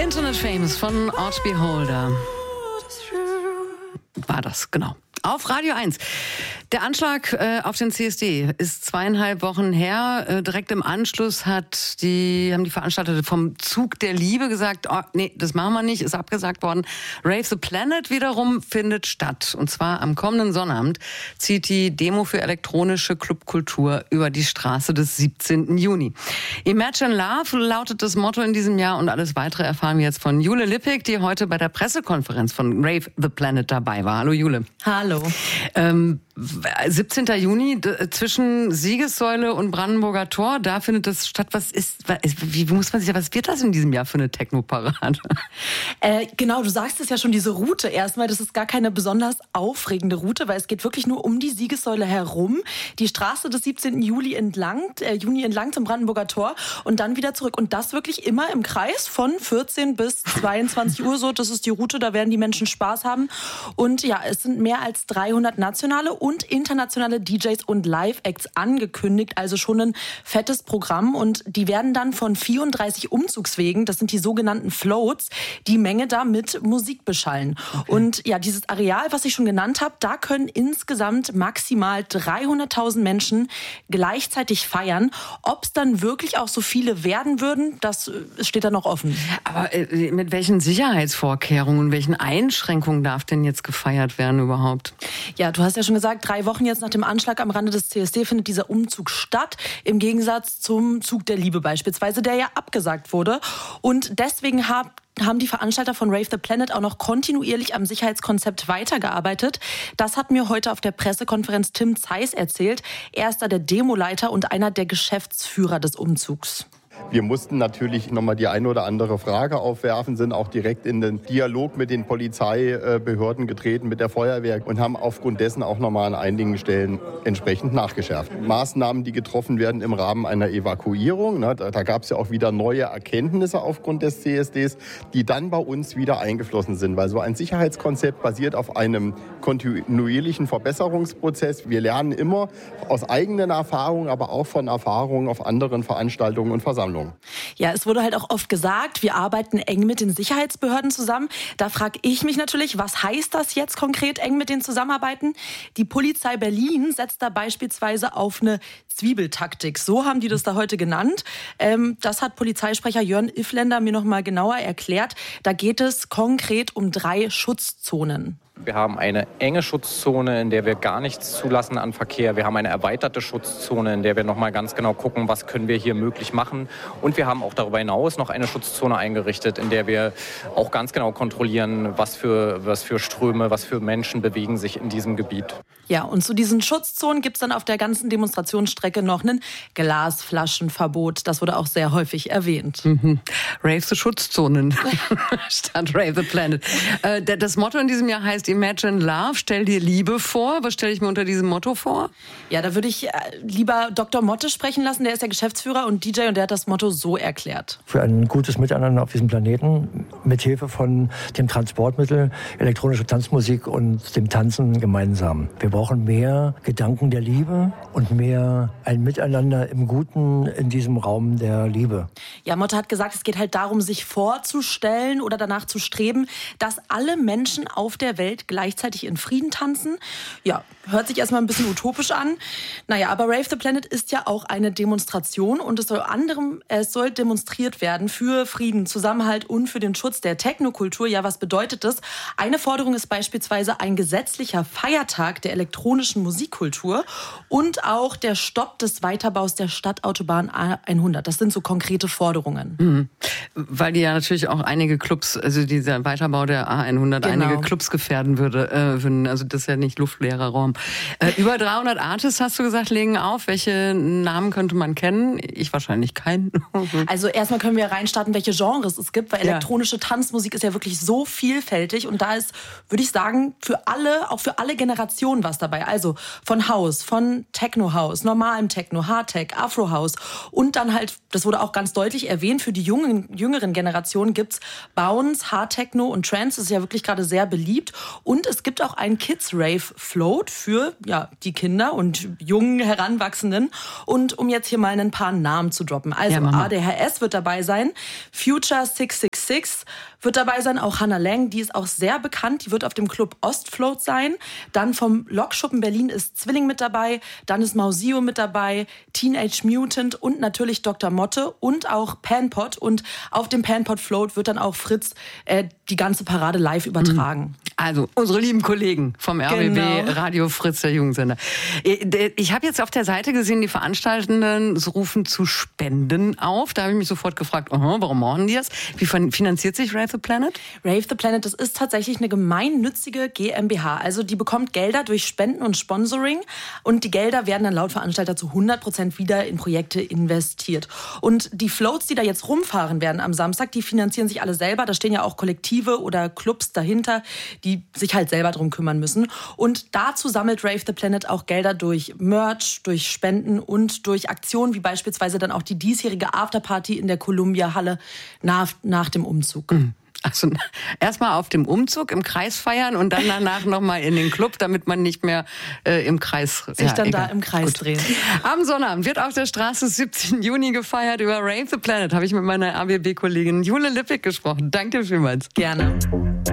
Internet Famous von Art Beholder. War das, genau. Auf Radio 1. Der Anschlag auf den CSD ist 2,5 Wochen her. Direkt im Anschluss haben die Veranstalter vom Zug der Liebe gesagt, oh, nee, das machen wir nicht, ist abgesagt worden. Rave the Planet wiederum findet statt. Und zwar am kommenden Sonnabend zieht die Demo für elektronische Clubkultur über die Straße des 17. Juni. Imagine Love lautet das Motto in diesem Jahr und alles Weitere erfahren wir jetzt von Jule Lippig, die heute bei der Pressekonferenz von Rave the Planet dabei war. Hallo Jule. Hallo. 17. Juni zwischen Siegessäule und Brandenburger Tor, da findet das statt. Was wird das in diesem Jahr für eine Techno-Parade? Genau, du sagst es ja schon, diese Route erstmal, das ist gar keine besonders aufregende Route, weil es geht wirklich nur um die Siegessäule herum, die Straße des 17. Juni entlang zum Brandenburger Tor und dann wieder zurück. Und das wirklich immer im Kreis von 14 bis 22 Uhr so. Das ist die Route, da werden die Menschen Spaß haben. Und ja, es sind mehr als 300 nationale und internationale DJs und Live-Acts angekündigt, also schon ein fettes Programm. Und die werden dann von 34 Umzugswegen, das sind die sogenannten Floats, die Menge da mit Musik beschallen. Okay. Und ja, dieses Areal, was ich schon genannt habe, da können insgesamt maximal 300.000 Menschen gleichzeitig feiern. Ob es dann wirklich auch so viele werden würden, das steht da noch offen. Aber mit welchen Sicherheitsvorkehrungen und welchen Einschränkungen darf denn jetzt gefeiert werden überhaupt? Ja, du hast ja schon gesagt, 3 Wochen jetzt nach dem Anschlag am Rande des CSD findet dieser Umzug statt, im Gegensatz zum Zug der Liebe beispielsweise, der ja abgesagt wurde. Und deswegen haben die Veranstalter von Rave the Planet auch noch kontinuierlich am Sicherheitskonzept weitergearbeitet. Das hat mir heute auf der Pressekonferenz Tim Zeiss erzählt. Er ist da der Demoleiter und einer der Geschäftsführer des Umzugs. Wir mussten natürlich nochmal die eine oder andere Frage aufwerfen, sind auch direkt in den Dialog mit den Polizeibehörden getreten, mit der Feuerwehr und haben aufgrund dessen auch nochmal an einigen Stellen entsprechend nachgeschärft. Maßnahmen, die getroffen werden im Rahmen einer Evakuierung, da gab es ja auch wieder neue Erkenntnisse aufgrund des CSDs, die dann bei uns wieder eingeflossen sind, weil so ein Sicherheitskonzept basiert auf einem kontinuierlichen Verbesserungsprozess. Wir lernen immer aus eigenen Erfahrungen, aber auch von Erfahrungen auf anderen Veranstaltungen und Versammlungen. Ja, es wurde halt auch oft gesagt, wir arbeiten eng mit den Sicherheitsbehörden zusammen. Da frage ich mich natürlich, was heißt das jetzt konkret, eng mit denen zusammenarbeiten? Die Polizei Berlin setzt da beispielsweise auf eine Zwiebeltaktik. So haben die das da heute genannt. Das hat Polizeisprecher Jörn Iffländer mir noch mal genauer erklärt. Da geht es konkret um 3 Schutzzonen. Wir haben eine enge Schutzzone, in der wir gar nichts zulassen an Verkehr. Wir haben eine erweiterte Schutzzone, in der wir noch mal ganz genau gucken, was können wir hier möglich machen. Und wir haben auch darüber hinaus noch eine Schutzzone eingerichtet, in der wir auch ganz genau kontrollieren, was für Ströme, was für Menschen bewegen sich in diesem Gebiet. Ja, und zu diesen Schutzzonen gibt es dann auf der ganzen Demonstrationsstrecke noch ein Glasflaschenverbot. Das wurde auch sehr häufig erwähnt. Rave the Schutzzonen statt Rave the Planet. Das Motto in diesem Jahr heißt Imagine Love, stell dir Liebe vor. Was stelle ich mir unter diesem Motto vor? Ja, da würde ich lieber Dr. Motte sprechen lassen. Der ist der Geschäftsführer und DJ und der hat das Motto so erklärt. Für ein gutes Miteinander auf diesem Planeten mit Hilfe von dem Transportmittel, elektronische Tanzmusik und dem Tanzen gemeinsam. Wir brauchen mehr Gedanken der Liebe und mehr ein Miteinander im Guten in diesem Raum der Liebe. Ja, Motte hat gesagt, es geht halt darum, sich vorzustellen oder danach zu streben, dass alle Menschen auf der Welt gleichzeitig in Frieden tanzen. Ja, hört sich erstmal ein bisschen utopisch an. Naja, aber Rave the Planet ist ja auch eine Demonstration und es soll demonstriert werden für Frieden, Zusammenhalt und für den Schutz der Technokultur. Ja, was bedeutet das? Eine Forderung ist beispielsweise ein gesetzlicher Feiertag der elektronischen Musikkultur und auch der Stopp des Weiterbaus der Stadtautobahn A100. Das sind so konkrete Forderungen. Mhm. Weil die ja natürlich auch einige Clubs, also dieser Weiterbau der A100, einige Clubs gefährden würde. Also das ist ja nicht luftleerer Raum. Über 300 Artists, hast du gesagt, legen auf. Welche Namen könnte man kennen? Ich wahrscheinlich keinen. Also erstmal können wir reinstarten, welche Genres es gibt, weil elektronische Tanzmusik ist ja wirklich so vielfältig und da ist, würde ich sagen, auch für alle Generationen was dabei. Also von House, von Techno-House, normalem Techno, Hardtech, Afro-House und dann halt, das wurde auch ganz deutlich erwähnt, für die jüngeren Generationen gibt's Bounce, Hardtechno und Trance. Das ist ja wirklich gerade sehr beliebt. Und es gibt auch einen Kids-Rave-Float für die Kinder und jungen Heranwachsenden. Und um jetzt hier mal ein paar Namen zu droppen. Also ADHS wird dabei sein, Future 666 wird dabei sein, auch Hannah Lang, die ist auch sehr bekannt, die wird auf dem Club Ostfloat sein. Dann vom Lokschuppen Berlin ist Zwilling mit dabei, dann ist Mausio mit dabei, Teenage Mutant und natürlich Dr. Motte und auch Panpot. Und auf dem Panpot Float wird dann auch Fritz die ganze Parade live übertragen. Also unsere lieben Kollegen vom RBB Radio Fritz, der Jugendsender. Ich habe jetzt auf der Seite gesehen, die Veranstaltenden rufen zu Spenden auf. Da habe ich mich sofort gefragt, warum machen die das? Wie finanziert sich Rave the Planet? Rave the Planet, das ist tatsächlich eine gemeinnützige GmbH. Also die bekommt Gelder durch Spenden und Sponsoring und die Gelder werden dann laut Veranstalter zu 100% wieder in Projekte investiert. Und die Floats, die da jetzt rumfahren werden am Samstag, die finanzieren sich alle selber. Da stehen ja auch Kollektive oder Clubs dahinter, die sich halt selber drum kümmern müssen. Und dazu sammelt Rave the Planet auch Gelder durch Merch, durch Spenden und durch Aktionen, wie beispielsweise dann auch die diesjährige Afterparty in der Columbia-Halle nach dem Umzug. Also erstmal auf dem Umzug im Kreis feiern und dann danach nochmal in den Club, damit man nicht mehr im Kreis... sich dann da im Kreis drehen. Am Sonnabend wird auf der Straße 17. Juni gefeiert. Über Rave the Planet habe ich mit meiner ABB-Kollegin Jule Lippig gesprochen. Danke vielmals. Gerne.